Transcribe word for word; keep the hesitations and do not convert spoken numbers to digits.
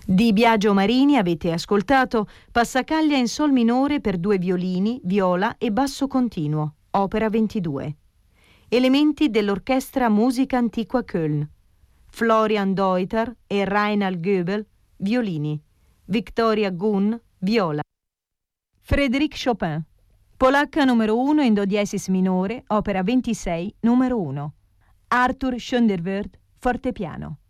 Di Biagio Marini avete ascoltato Passacaglia in sol minore per due violini, viola e basso continuo, opera ventidue. Elementi dell'orchestra Musica Antiqua Köln. Florian Deuter e Reinhard Goebel, violini. Victoria Gunn, viola. Frédéric Chopin, polacca numero uno in do diesis minore, opera ventisei, numero uno. Arthur Schoenderwirth, fortepiano.